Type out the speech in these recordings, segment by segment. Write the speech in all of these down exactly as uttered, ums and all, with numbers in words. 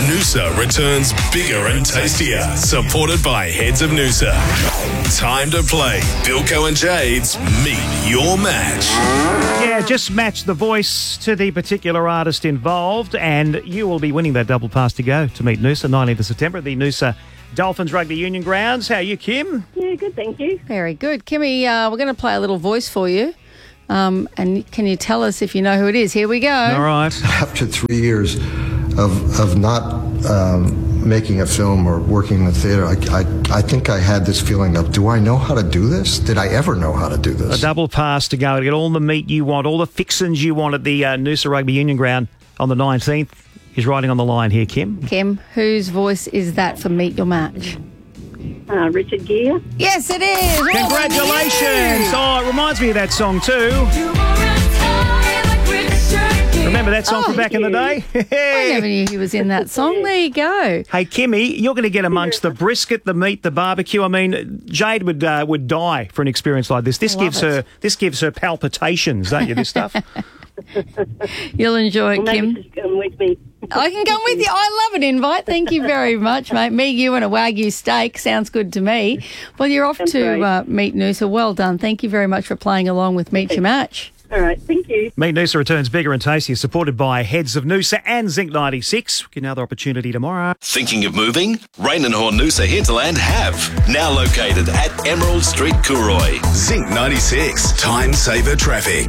Noosa returns bigger and tastier, supported by Heads of Noosa. Time to play Bilko and Jade's Meet Your Match. Yeah, just match the voice to the particular artist involved, and you will be winning that double pass to go to meet Noosa, nineteenth of September at the Noosa Dolphins Rugby Union grounds. How are you, Kim? Yeah, good, thank you. Very good. Kimmy, uh, we're going to play a little voice for you. Um, and can you tell us if you know who it is? Here we go. All right. After three years of of not um, making a film or working in the theatre, I, I, I think I had this feeling of, do I know how to do this? Did I ever know how to do this? A double pass to go to get all the meat you want, all the fixins you want at the uh, Noosa Rugby Union ground on the nineteenth. Is riding on the line here, Kim. Kim, whose voice is that for Meet Your Match? Uh, Richard Gere. Yes, it is. Well, Congratulations. Oh, it reminds me of that song too. Remember that song Oh, from back in the day? I never knew he was in that song. There you go. Hey, Kimmy, you're going to get amongst the brisket, the meat, the barbecue. I mean, Jade would uh, would die for an experience like this. This Love gives it. her this gives her palpitations, don't you, this stuff? You'll enjoy it, Well, maybe Kim. just come with me. I can come with you. I love an invite. Thank you very much, mate. Me, you, and a Wagyu steak. Sounds good to me. Well, you're off Sounds to great. uh, Meet Noosa. Well done. Thank you very much for playing along with Meet Your Match. All right, thank you. Meet Noosa returns bigger and tastier, supported by Heads of Noosa and Zinc ninety-six. Get another opportunity tomorrow. Thinking of moving? Rain and Horn Noosa Hinterland have. Now located at Emerald Street, Cooroy. Zinc ninety-six. Time saver traffic.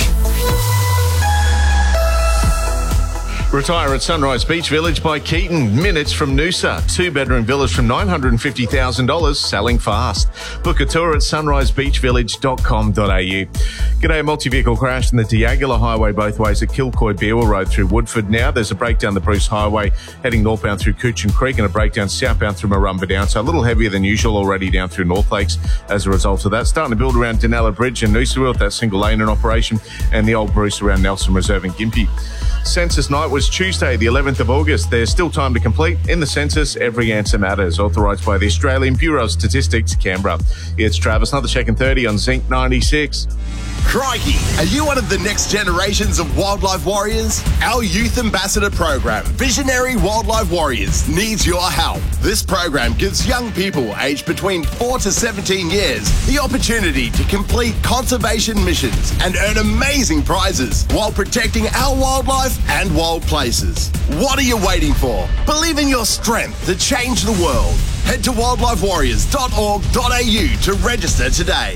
Retire at Sunrise Beach Village by Keaton. Minutes from Noosa. Two-bedroom villas from nine hundred fifty thousand dollars. Selling fast. Book a tour at sunrise beach village dot com dot a u. G'day, a multi-vehicle crash in the Diagula Highway both ways at Kilcoy Beerwell Road through Woodford. Now there's a breakdown the Bruce Highway heading northbound through Coochin Creek and a breakdown southbound through Marumba Down. So a little heavier than usual already down through North Lakes as a result of that. Starting to build around Denella Bridge and Noosaville with that single lane in operation, and the old Bruce around Nelson Reserve and Gympie. Census night was Tuesday, the eleventh of August. There's still time to complete. In the census, every answer matters. Authorised by the Australian Bureau of Statistics, Canberra. It's Travis, another check and thirty on Zinc ninety-six. Crikey, are you one of the next generations of wildlife warriors? Our youth ambassador program, Visionary Wildlife Warriors, needs your help. This program gives young people aged between four to seventeen years the opportunity to complete conservation missions and earn amazing prizes while protecting our wildlife and wild places. What are you waiting for? Believe in your strength to change the world. Head to wildlife warriors dot org dot a u to register today.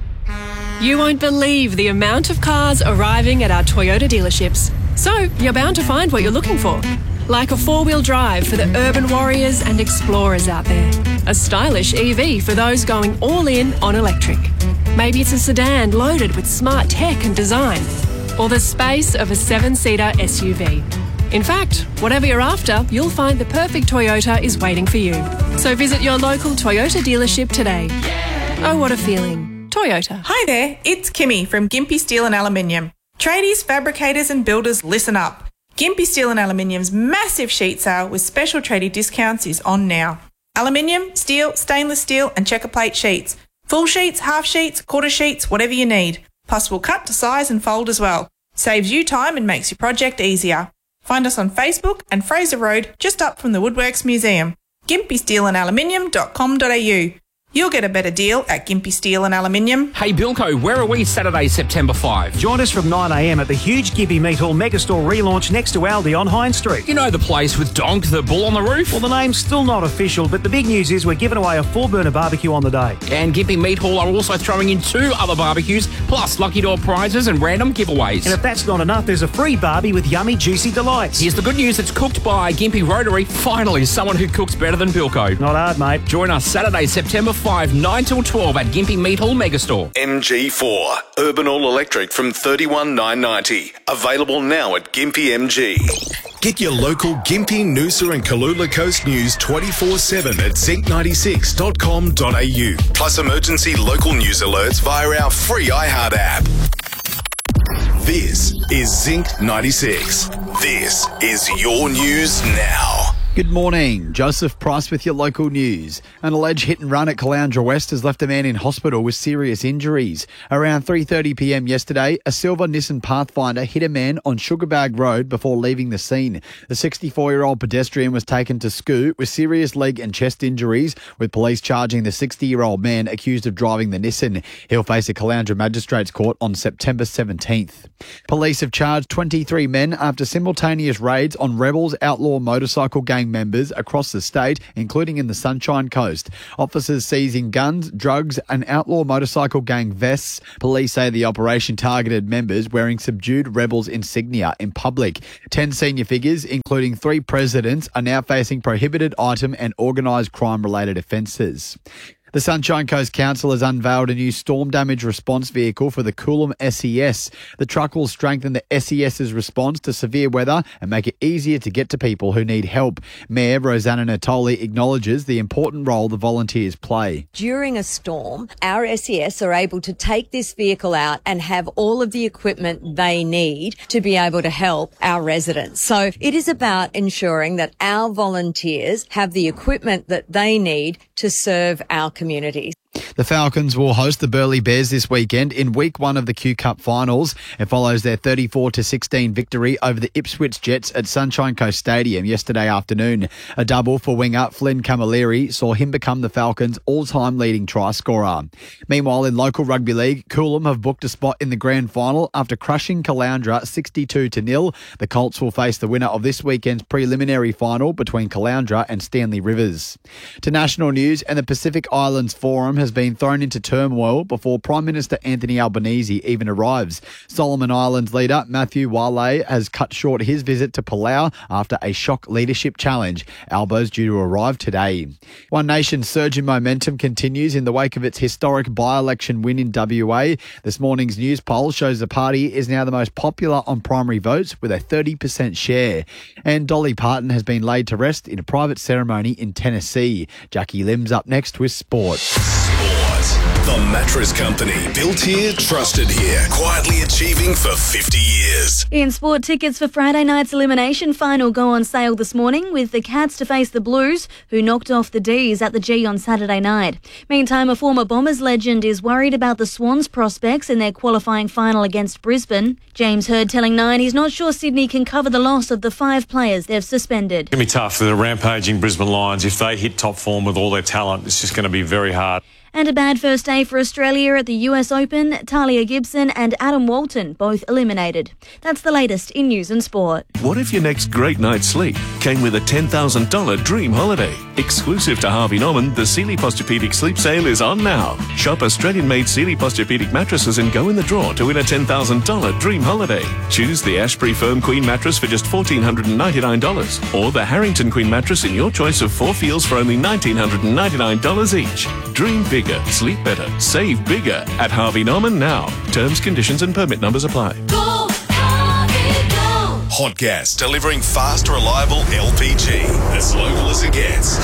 You won't believe the amount of cars arriving at our Toyota dealerships. So, you're bound to find what you're looking for. Like a four-wheel drive for the urban warriors and explorers out there. A stylish E V for those going all in on electric. Maybe it's a sedan loaded with smart tech and design. Or the space of a seven-seater S U V. In fact, whatever you're after, you'll find the perfect Toyota is waiting for you. So visit your local Toyota dealership today. Oh, what a feeling. Toyota. Hi there, it's Kimmy from Gympie Steel and Aluminium. Tradies, fabricators and builders, listen up. Gympie Steel and Aluminium's massive sheet sale with special tradie discounts is on now. Aluminium, steel, stainless steel and checker plate sheets. Full sheets, half sheets, quarter sheets, whatever you need. Plus we'll cut to size and fold as well. Saves you time and makes your project easier. Find us on Facebook and Fraser Road, just up from the Woodworks Museum. gympie steel and aluminium dot com dot a u. You'll get a better deal at Gympie Steel and Aluminium. Hey Bilko, where are we Saturday, September fifth? Join us from nine a m at the huge Gympie Meat Hall Megastore relaunch next to Aldi on Hine Street. You know the place with Donk, the bull on the roof? Well, the name's still not official, but the big news is we're giving away a four-burner barbecue on the day. And Gympie Meat Hall are also throwing in two other barbecues, plus lucky door prizes and random giveaways. And if that's not enough, there's a free barbie with yummy, juicy delights. Here's the good news, it's cooked by Gympie Rotary. Finally, someone who cooks better than Bilko. Not hard, mate. Join us Saturday, September fifth, nine till twelve at Gympie Meat Hall Megastore. M G four. Urban All Electric from thirty-one thousand nine hundred ninety dollars. Available now at Gympie M G. Get your local Gympie, Noosa and Kalula Coast news twenty-four seven at zinc ninety-six dot com dot a u. Plus emergency local news alerts via our free iHeart app. This is Zinc ninety-six. This is your news now. Good morning. Joseph Price with your local news. An alleged hit and run at Caloundra West has left a man in hospital with serious injuries. Around three thirty p m yesterday, a silver Nissan Pathfinder hit a man on Sugarbag Road before leaving the scene. The sixty-four-year-old pedestrian was taken to Scoot with serious leg and chest injuries, with police charging the sixty-year-old man accused of driving the Nissan. He'll face a Caloundra Magistrates Court on September seventeenth. Police have charged twenty-three men after simultaneous raids on rebels outlaw motorcycle gang members across the state, including in the Sunshine Coast. Officers seizing guns, drugs and outlaw motorcycle gang vests. Police say the operation targeted members wearing subdued rebels insignia in public. Ten senior figures, including three presidents, are now facing prohibited item and organised crime-related offences. The Sunshine Coast Council has unveiled a new storm damage response vehicle for the Coolum S E S. The truck will strengthen the SES's response to severe weather and make it easier to get to people who need help. Mayor Rosanna Natoli acknowledges the important role the volunteers play. During a storm, our S E S are able to take this vehicle out and have all of the equipment they need to be able to help our residents. So it is about ensuring that our volunteers have the equipment that they need to serve our communities. The Falcons will host the Burleigh Bears this weekend in week one of the Q Cup finals. It follows their thirty-four to sixteen victory over the Ipswich Jets at Sunshine Coast Stadium yesterday afternoon. A double for winger Flynn Camilleri saw him become the Falcons' all-time leading try scorer. Meanwhile, in local rugby league, Coolum have booked a spot in the grand final after crushing Caloundra sixty-two to nil. The Colts will face the winner of this weekend's preliminary final between Caloundra and Stanley Rivers. To national news, and the Pacific Islands Forum has been thrown into turmoil before Prime Minister Anthony Albanese even arrives. Solomon Islands leader Matthew Wale has cut short his visit to Palau after a shock leadership challenge. Albo's due to arrive today. One Nation's surge in momentum continues in the wake of its historic by-election win in W A. This morning's news poll shows the party is now the most popular on primary votes with a thirty percent share. And Dolly Parton has been laid to rest in a private ceremony in Tennessee. Jackie Lim's up next with sport. The Mattress Company. Built here, trusted here. Quietly achieving for fifty years. In sport, tickets for Friday night's elimination final go on sale this morning with the Cats to face the Blues, who knocked off the D's at the G on Saturday night. Meantime, a former Bombers legend is worried about the Swans' prospects in their qualifying final against Brisbane. James Hird telling Nine he's not sure Sydney can cover the loss of the five players they've suspended. It's going to be tough for the rampaging Brisbane Lions. If they hit top form with all their talent, it's just going to be very hard. And a bad first day for Australia at the U S Open. Talia Gibson and Adam Walton both eliminated. That's the latest in news and sport. What if your next great night's sleep came with a ten thousand dollars dream holiday? Exclusive to Harvey Norman, the Sealy Posturepedic Sleep Sale is on now. Shop Australian-made Sealy Posturepedic mattresses and go in the draw to win a ten thousand dollars dream holiday. Choose the Ashbury Firm Queen mattress for just one thousand four hundred ninety-nine dollars or the Harrington Queen mattress in your choice of four feels for only one thousand nine hundred ninety-nine dollars each. Dream bigger. Sleep better. Save bigger at Harvey Norman now. Terms, conditions and permit numbers apply. Go, Harvey, go. Hot gas, delivering fast, reliable L P G. As local as it gets.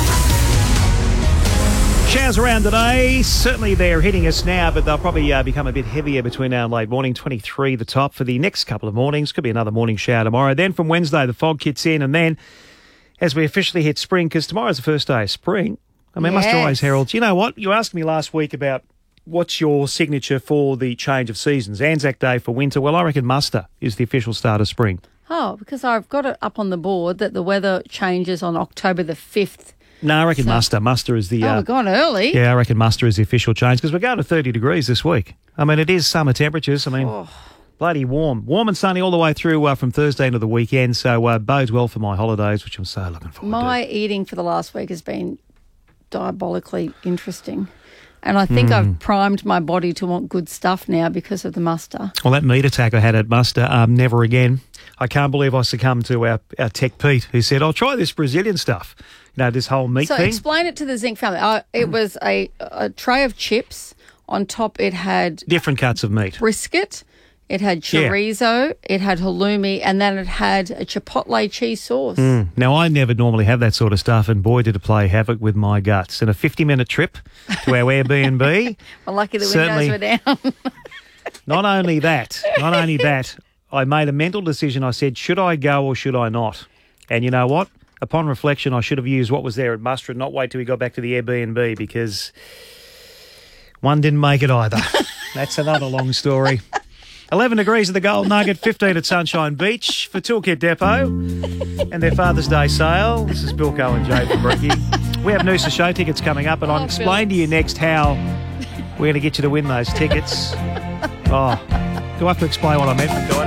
Showers around today. Certainly they're hitting us now, but they'll probably uh, become a bit heavier between now and late morning. twenty-three the top for the next couple of mornings. Could be another morning shower tomorrow. Then from Wednesday, the fog kicks in. And then as we officially hit spring, because tomorrow's the first day of spring, I mean, yes. Must always herald. You know what? You asked me last week about what's your signature for the change of seasons. Anzac Day for winter. Well, I reckon muster is the official start of spring. Oh, because I've got it up on the board that the weather changes on October the fifth. No, I reckon so, muster. Muster is the... Oh, uh, we've gone early. Yeah, I reckon muster is the official change because we're going to thirty degrees this week. I mean, it is summer temperatures. I mean... Oh. Bloody warm. Warm and sunny all the way through uh, from Thursday into the weekend, so uh, bodes well for my holidays, which I'm so looking forward my to. My eating for the last week has been diabolically interesting. And I think mm. I've primed my body to want good stuff now because of the muster. Well, that meat attack I had at muster, um, never again. I can't believe I succumbed to our, our tech Pete, who said, I'll try this Brazilian stuff. You know, this whole meat so thing. So explain it to the Zinc family. Uh, it was a, a tray of chips. On top it had... different cuts of meat. Brisket. It had chorizo, yeah. It had halloumi, and then it had a chipotle cheese sauce. Mm. Now, I never normally have that sort of stuff, and boy, did it play havoc with my guts. And a fifty-minute trip to our Airbnb. Well, lucky the windows were down. Not only that, not only that, I made a mental decision. I said, should I go or should I not? And you know what? Upon reflection, I should have used what was there at Muster and not wait till we got back to the Airbnb because one didn't make it either. That's another long story. eleven degrees at the Gold Nugget, fifteen at Sunshine Beach for Toolkit Depot and their Father's Day sale. This is Bilko and Jay from Bricky. We have Noosa show tickets coming up, and I'll Oh, explain to you next how we're going to get you to win those tickets. Oh, do I have to explain what I meant? Do I?